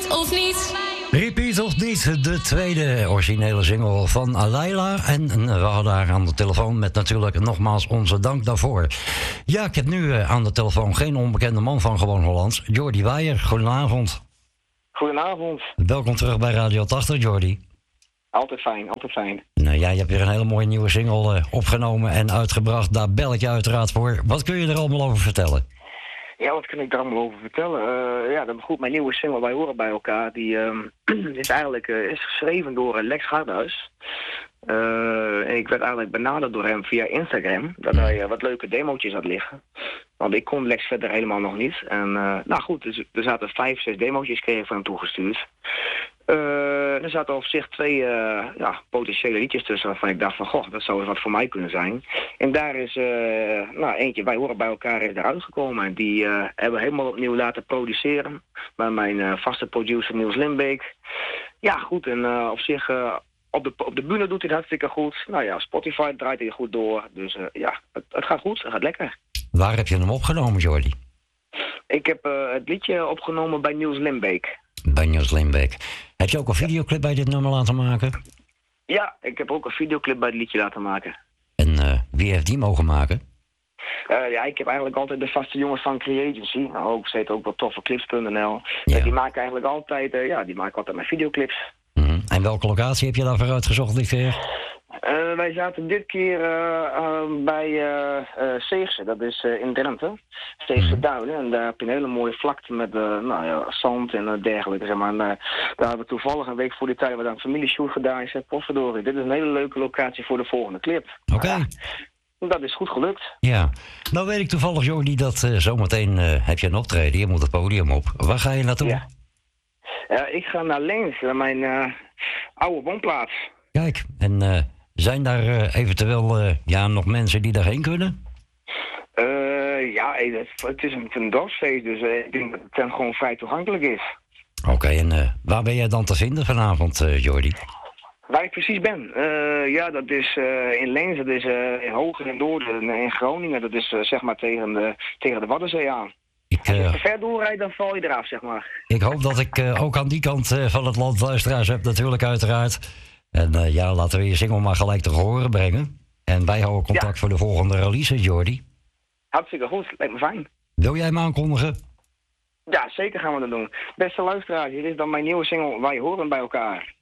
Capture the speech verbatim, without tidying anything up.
of niet? Repeat of niet, de tweede originele single van Alayla. En we hadden haar aan de telefoon met natuurlijk nogmaals onze dank daarvoor. Ja, ik heb nu uh, aan de telefoon geen onbekende man van Gewoon Hollands. Jordi Weijer, goedenavond. Goedenavond. Welkom terug bij Radio tachtig, Jordi. Altijd fijn, altijd fijn. Nou ja, je hebt weer een hele mooie nieuwe single uh, opgenomen en uitgebracht. Daar bel ik je uiteraard voor. Wat kun je er allemaal over vertellen? Ja, wat kan ik daar allemaal over vertellen? Uh, ja, dat goed, mijn nieuwe single Wij Horen Bij Elkaar, die uh, is eigenlijk uh, is geschreven door uh, Lex Hardhuis. Uh, en ik werd eigenlijk benaderd door hem via Instagram, dat hij uh, wat leuke demootjes had liggen. Want ik kon Lex verder helemaal nog niet. En uh, nou goed, dus, er zaten vijf, zes demootjes kreeg ik van hem toegestuurd. Uh, er zaten op zich twee uh, ja, potentiële liedjes tussen waarvan ik dacht van, goh, dat zou eens wat voor mij kunnen zijn. En daar is, uh, nou eentje, Wij Horen Bij Elkaar, is eruit gekomen. En die uh, hebben we helemaal opnieuw laten produceren bij mijn uh, vaste producer Niels Limbeek. Ja, goed, en uh, op zich, uh, op de, op de bühne doet hij het hartstikke goed. Nou ja, Spotify draait hij goed door. Dus uh, ja, het, het gaat goed, het gaat lekker. Waar heb je hem opgenomen, Jordi? Ik heb uh, het liedje opgenomen bij Niels Limbeek. Bij Niels Limbeek. Heb je ook een videoclip bij dit nummer laten maken? Ja, ik heb ook een videoclip bij het liedje laten maken. En uh, wie heeft die mogen maken? Uh, ja, ik heb eigenlijk altijd de vaste jongens van Creagency. Nou, ook steeds ook wel toffeclips punt n l. Ja. Uh, die maken eigenlijk altijd, uh, ja, die maken altijd mijn videoclips. Mm-hmm. En welke locatie heb je daarvoor uitgezocht dit keer? Uh, wij zaten dit keer uh, uh, bij uh, uh, Zeegse, dat is uh, in Drenthe. Zeegse mm-hmm. Duinen. En daar heb je een hele mooie vlakte met uh, nou, ja, zand en uh, dergelijke. Zeg maar. En, uh, daar hebben we toevallig een week voor die tijd een familieshoot gedaan. Ik zei, potverdorie, dit is een hele leuke locatie voor de volgende clip. Oké. Okay. Ja, dat is goed gelukt. Ja. Nou weet ik toevallig, Jordi, dat uh, zometeen uh, heb je een optreden. Je moet het podium op. Waar ga je naartoe? Ja. Uh, ik ga naar Leens, naar mijn uh, oude woonplaats. Kijk, en... Uh, zijn daar uh, eventueel uh, ja, nog mensen die daarheen kunnen? Uh, ja, het is een, een dorpsfeest, dus uh, ik denk dat het gewoon vrij toegankelijk is. Oké, okay, en uh, waar ben jij dan te vinden vanavond, uh, Jordi? Waar ik precies ben? Uh, ja, dat is uh, in Leens, dat is uh, in Hoger en Noorden, in Groningen. Dat is uh, zeg maar tegen de, tegen de Waddenzee aan. Ik, uh, Als je ver doorrijdt, dan val je eraf, zeg maar. Ik hoop dat ik uh, ook aan die kant uh, van het land luisteraars heb, natuurlijk uiteraard. En uh, ja, laten we je single maar gelijk te horen brengen. En wij houden contact ja. voor de volgende release, Jordi. Hartstikke goed, lijkt me fijn. Wil jij hem aankondigen? Ja, zeker gaan we dat doen. Beste luisteraars, hier is dan mijn nieuwe single Wij Horen Bij Elkaar.